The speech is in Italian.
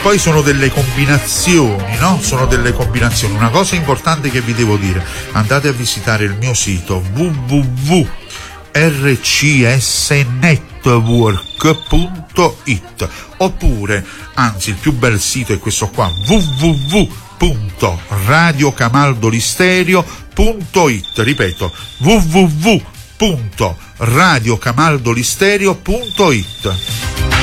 poi sono delle combinazioni, no? Sono delle combinazioni. Una cosa importante che vi devo dire: andate a visitare il mio sito www.rcsnetwork.it, oppure, anzi, il più bel sito è questo qua, www.radiocamaldolistereo.it. ripeto, www.radiocamaldolistereo.it.